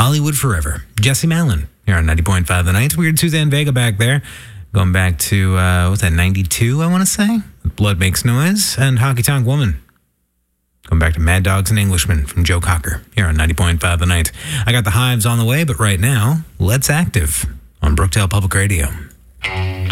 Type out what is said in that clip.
Hollywood Forever. Jesse Malin here on 90.5 The Night. Weird Suzanne Vega back there. Going back to, what was that, 92, I want to say? Blood Makes Noise. And Honky Tonk Woman. Going back to Mad Dogs and Englishmen from Joe Cocker here on 90.5 The Night. I got the Hives on the way, but right now, Let's Active on Brookdale Public Radio.